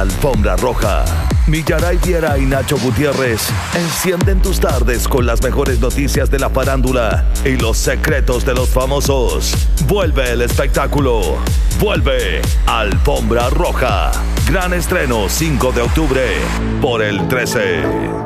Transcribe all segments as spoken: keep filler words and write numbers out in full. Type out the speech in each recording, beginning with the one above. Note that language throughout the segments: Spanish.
alfombra roja. Millaray Viera y Nacho Gutiérrez encienden tus tardes con las mejores noticias de la farándula y los secretos de los famosos. Vuelve el espectáculo. Vuelve Alfombra Roja. Gran estreno cinco de octubre por el trece.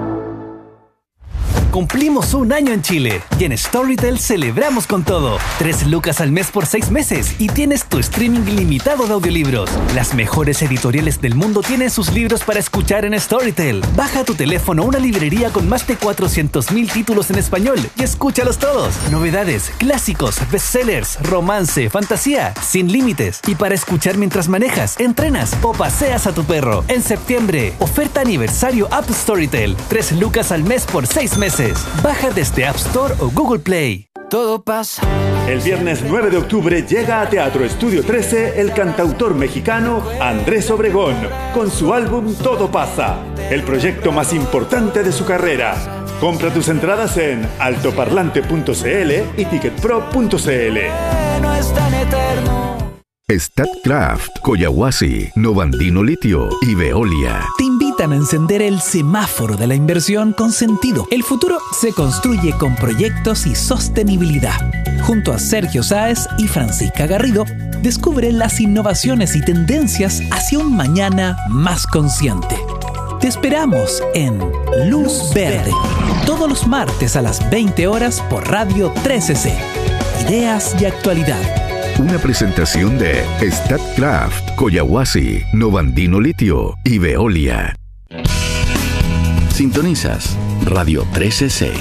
Cumplimos un año en Chile y en Storytel celebramos con todo. Tres lucas al mes por seis meses y tienes tu streaming ilimitado de audiolibros. Las mejores editoriales del mundo tienen sus libros para escuchar en Storytel. Baja a tu teléfono una librería con más de cuatrocientos mil títulos en español y escúchalos todos. Novedades, clásicos, bestsellers, romance, fantasía, sin límites. Y para escuchar mientras manejas, entrenas o paseas a tu perro. En septiembre, oferta aniversario App Storytel. Tres lucas al mes por seis meses. Baja desde App Store o Google Play. Todo pasa. El viernes nueve de octubre llega a Teatro Estudio trece el cantautor mexicano Andrés Obregón con su álbum Todo Pasa, el proyecto más importante de su carrera. Compra tus entradas en altoparlante punto c l y ticketpro punto c l. No es tan eterno. Statkraft, Collahuasi, Novandino Litio y Veolia te invitan a encender el semáforo de la inversión con sentido. El futuro se construye con proyectos y sostenibilidad. Junto a Sergio Sáez y Francisca Garrido, descubre las innovaciones y tendencias hacia un mañana más consciente. Te esperamos en Luz Verde, todos los martes a las veinte horas por Radio trece C. Ideas y actualidad. Una presentación de Statkraft, Collahuasi, Novandino Litio y Veolia. Sintonizas Radio trece C.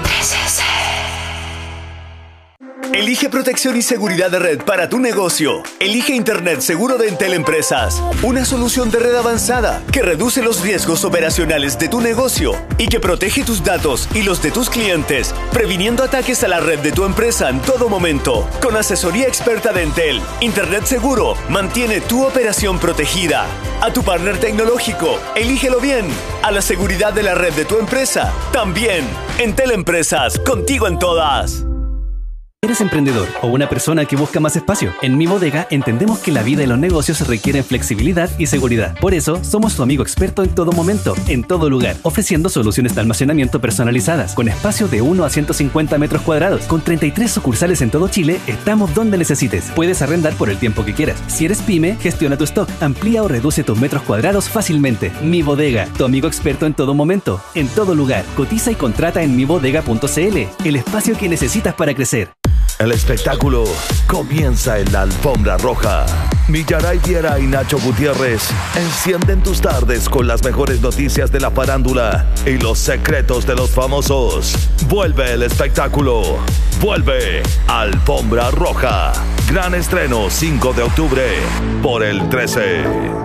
Elige protección y seguridad de red para tu negocio. Elige Internet seguro de Entel Empresas. Una solución de red avanzada que reduce los riesgos operacionales de tu negocio y que protege tus datos y los de tus clientes, previniendo ataques a la red de tu empresa en todo momento. Con asesoría experta de Entel, Internet seguro mantiene tu operación protegida. A tu partner tecnológico, elígelo bien. A la seguridad de la red de tu empresa, también. Entel Empresas, contigo en todas. ¿Eres emprendedor o una persona que busca más espacio? En Mi Bodega entendemos que la vida y los negocios requieren flexibilidad y seguridad. Por eso, somos tu amigo experto en todo momento, en todo lugar, ofreciendo soluciones de almacenamiento personalizadas, con espacio de uno a ciento cincuenta metros cuadrados. Con treinta y tres sucursales en todo Chile, estamos donde necesites. Puedes arrendar por el tiempo que quieras. Si eres pyme, gestiona tu stock, amplía o reduce tus metros cuadrados fácilmente. Mi Bodega, tu amigo experto en todo momento, en todo lugar. Cotiza y contrata en mi bodega punto c l, el espacio que necesitas para crecer. El espectáculo comienza en la Alfombra Roja. Millaray Viera y Nacho Gutiérrez encienden tus tardes con las mejores noticias de la farándula y los secretos de los famosos. Vuelve el espectáculo. Vuelve Alfombra Roja. Gran estreno cinco de octubre por el trece.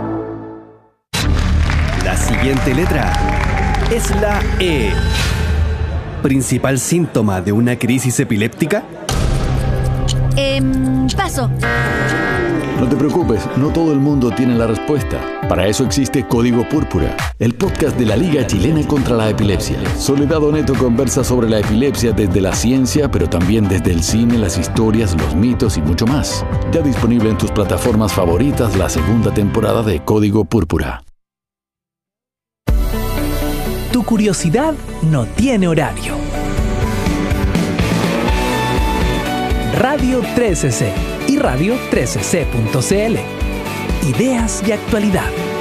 La siguiente letra es la E. ¿Principal síntoma de una crisis epiléptica? Eh, paso. No te preocupes, no todo el mundo tiene la respuesta. Para eso existe Código Púrpura, el podcast de la Liga Chilena contra la Epilepsia. Soledad Oneto conversa sobre la epilepsia desde la ciencia, pero también desde el cine, las historias, los mitos y mucho más. Ya disponible en tus plataformas favoritas la segunda temporada de Código Púrpura. Tu curiosidad no tiene horario. Radio trece C y Radio trece C punto c l. Ideas y actualidad.